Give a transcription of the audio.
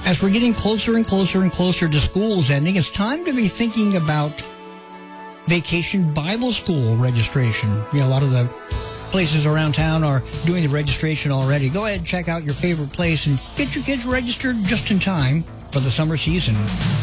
As we're getting closer and closer and closer to school's ending, it's time to be thinking about Vacation Bible School registration. A lot of the places around town are doing the registration already. Go ahead and check out your favorite place and get your kids registered just in time for the summer season.